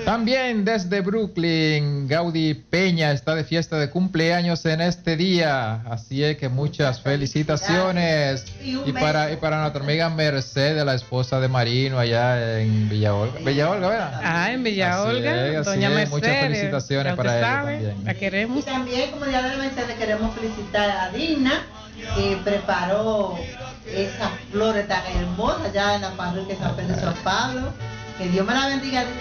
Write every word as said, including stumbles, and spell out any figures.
También desde Brooklyn, Gaudí Peña está de fiesta de cumpleaños en este día, así es que muchas felicitaciones. Y para, y para nuestra amiga Mercedes, la esposa de Marino allá en Villa Olga. Villa Olga, ¿verdad? Ah, en Villa Así Olga, es, así doña es. Mercedes. Muchas felicitaciones para ella sabe, también. La queremos. Y también, como día de la Mercedes, queremos felicitar a Dina, que preparó esas flores tan hermosas allá en la parroquia de San Pedro de San Pablo. Que Dios me la bendiga.